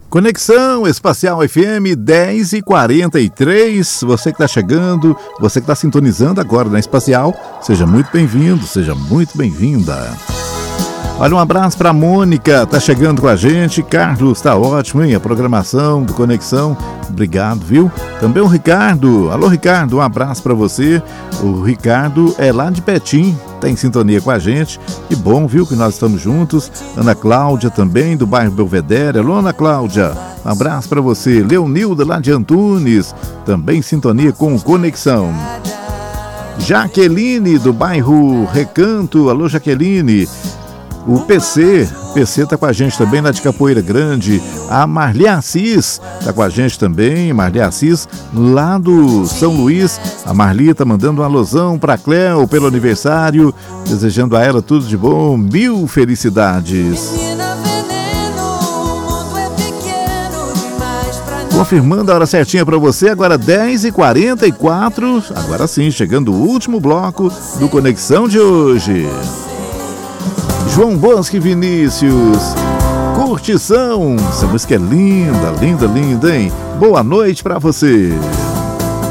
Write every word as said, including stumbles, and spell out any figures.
Conexão Espacial F M dez e quarenta e três, você que está chegando, você que está sintonizando agora na Espacial, seja muito bem-vindo, seja muito bem-vinda. Olha, um abraço para a Mônica, tá chegando com a gente. Carlos, tá ótimo, hein? A programação do Conexão, obrigado, viu? Também o Ricardo, alô Ricardo, um abraço para você. O Ricardo é lá de Petim, tá em sintonia com a gente. Que bom, viu, que nós estamos juntos. Ana Cláudia também, do bairro Belvedere. Alô, Ana Cláudia, um abraço para você. Leonilda, lá de Antunes, também em sintonia com o Conexão. Jaqueline, do bairro Recanto, alô Jaqueline. O P C, P C tá com a gente também lá de Capoeira Grande. A Marli Assis tá com a gente também, Marli Assis lá do São Luís. A Marli tá mandando um alusão pra Cléo pelo aniversário, desejando a ela tudo de bom, mil felicidades. Confirmando a hora certinha para você, agora dez e quarenta e quatro, agora sim, chegando o último bloco do Conexão de hoje. João Bosque Vinícius, Curtição, essa música é linda, linda, linda, hein? Boa noite pra você.